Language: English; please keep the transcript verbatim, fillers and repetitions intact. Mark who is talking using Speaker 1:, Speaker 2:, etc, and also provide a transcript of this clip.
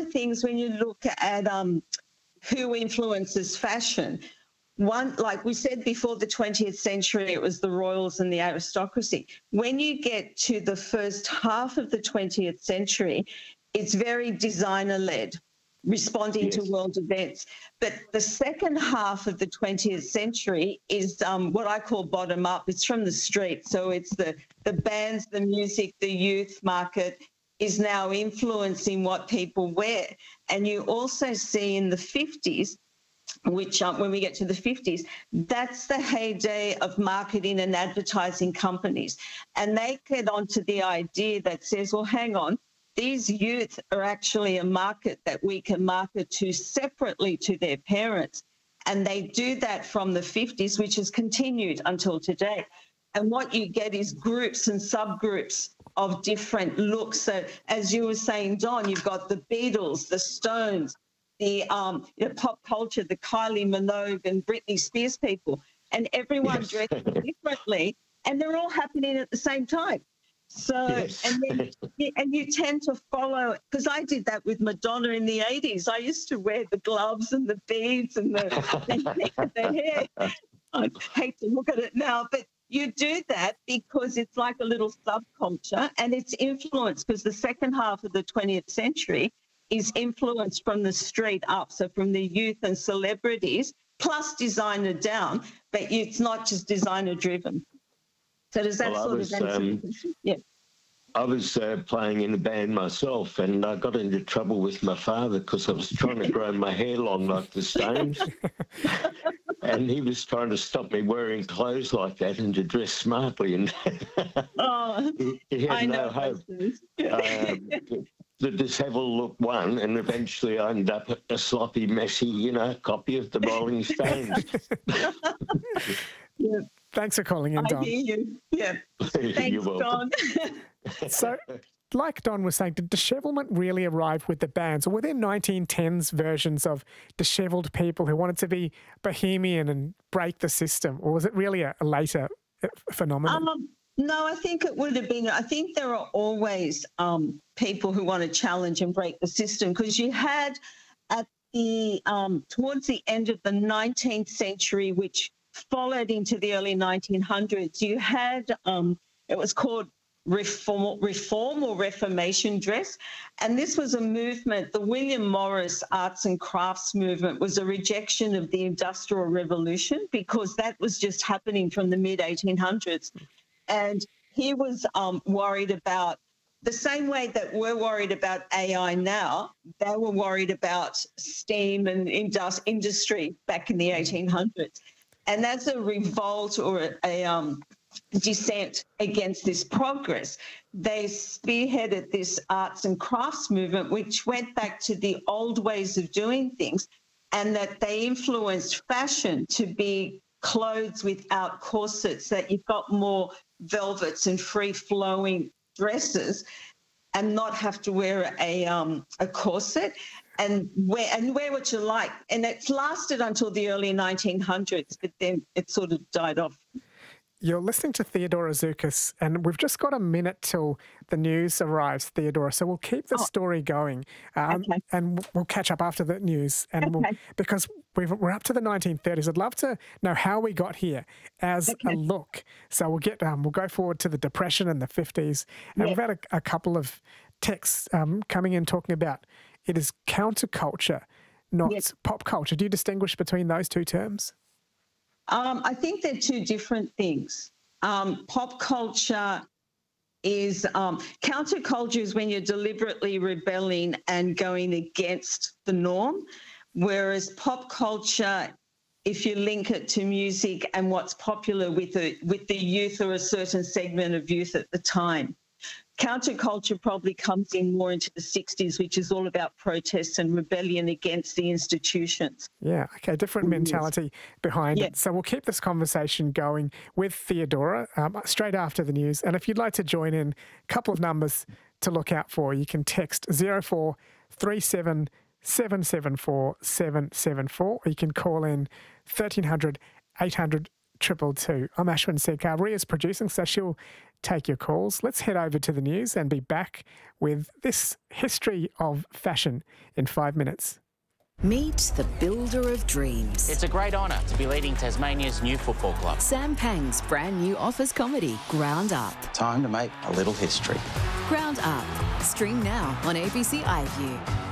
Speaker 1: things when you look at um, who influences fashion, one, like we said before the twentieth century, it was the royals and the aristocracy. When you get to the first half of the twentieth century, it's very designer-led, responding
Speaker 2: Yes.
Speaker 1: to world events. But the second half of the twentieth century is um, what I call bottom-up. It's from the street. So it's the, the bands, the music, the youth market is now influencing what people wear. And you also see in the fifties, which um, when we get to the fifties, that's the heyday of marketing and advertising companies. And they get onto the idea that says, well, hang on, these youth are actually a market that we can market to separately to their parents. And they do that from the fifties, which has continued until today. And what you get is groups and subgroups of different looks. So as you were saying, Don, you've got the Beatles, the Stones, the um, you know, pop culture, the Kylie Minogue and Britney Spears people, and everyone
Speaker 2: Yes.
Speaker 1: dressed differently, and they're all happening at the same time. So,
Speaker 2: Yes.
Speaker 1: and then, and you tend to follow, because I did that with Madonna in the eighties. I used to wear the gloves and the beads and the, the, the hair. I hate to look at it now, but you do that because it's like a little subculture, and it's influenced because the second half of the twentieth century is influenced from the street up, so from the youth and celebrities, plus designer down, but it's not just designer driven. So does that
Speaker 2: Well, I
Speaker 1: sort
Speaker 2: was,
Speaker 1: of answer
Speaker 2: um,
Speaker 1: the question? Yeah.
Speaker 2: I was uh, playing in a band myself, and I got into trouble with my father because I was trying to grow my hair long like the Stones. And he was trying to stop me wearing clothes like that and to dress smartly. And
Speaker 1: Oh,
Speaker 2: he, he had
Speaker 1: I
Speaker 2: no
Speaker 1: know
Speaker 2: hope.
Speaker 1: those things. Yeah.
Speaker 2: Um, the disheveled look won, and eventually I ended up a sloppy, messy, you know, copy of the Rolling Stones.
Speaker 1: Yeah.
Speaker 3: Thanks for calling in,
Speaker 1: I
Speaker 3: Don.
Speaker 1: hear you. Yeah. Thanks,
Speaker 2: You're welcome.
Speaker 1: Don.
Speaker 3: So, like Don was saying, did dishevelment really arrive with the bands, or were there nineteen tens versions of dishevelled people who wanted to be bohemian and break the system, or was it really a, a later phenomenon?
Speaker 1: Um, no, I think it would have been, I think there are always um, people who want to challenge and break the system, because you had at the, um, towards the end of the nineteenth century, which followed into the early nineteen hundreds, you had, um, it was called reform, reform or reformation dress. And this was a movement, the William Morris arts and crafts movement was a rejection of the Industrial Revolution, because that was just happening from the mid eighteen hundreds. And he was um, worried about, the same way that we're worried about A I now, they were worried about steam and indus- industry back in the eighteen hundreds. And that's a revolt or a, a um, dissent against this progress. They spearheaded this arts and crafts movement, which went back to the old ways of doing things, and that they influenced fashion to be clothes without corsets, that you've got more velvets and free-flowing dresses and not have to wear a um, a corset, and wear and wear what you like. And it's lasted until the early nineteen hundreds, but then it sort of died off.
Speaker 3: You're listening to Theodora Zoukis, and we've just got a minute till the news arrives, Theodora. So we'll keep the
Speaker 1: Oh.
Speaker 3: story going, um,
Speaker 1: Okay.
Speaker 3: and we'll catch up after the news. And we'll,
Speaker 1: Okay.
Speaker 3: because we've, we're up to the nineteen thirties, I'd love to know how we got here as
Speaker 1: Okay.
Speaker 3: a look. So we'll get um, we'll go forward to the Depression and the fifties, and
Speaker 1: Yeah.
Speaker 3: we've had a, a couple of texts um, coming in talking about it is counterculture, not
Speaker 1: Yes.
Speaker 3: pop culture. Do you distinguish between those two terms?
Speaker 1: Um, I think they're two different things. Um, pop culture is um, counterculture is when you're deliberately rebelling and going against the norm, whereas pop culture, if you link it to music and what's popular with the with the youth or a certain segment of youth at the time. Counterculture probably comes in more into the sixties, which is all about protests and rebellion against the institutions.
Speaker 3: Yeah, okay, different mentality behind
Speaker 1: Yeah.
Speaker 3: it. So we'll keep this conversation going with Theodora um, straight after the news. And if you'd like to join in, a couple of numbers to look out for. You can text zero four three seven seven seven four seven seven four, or you can call in thirteen hundred eight hundred two two two. I'm Ashwin Sekhar. Ria's producing, so she'll take your calls. Let's head over to the news and be back with this history of fashion in five minutes.
Speaker 4: Meet the builder of dreams.
Speaker 5: It's a great honour to be leading Tasmania's new football club.
Speaker 4: Sam Pang's brand new office comedy, Ground Up.
Speaker 5: Time to make a little history.
Speaker 4: Ground Up. Stream now on A B C iView.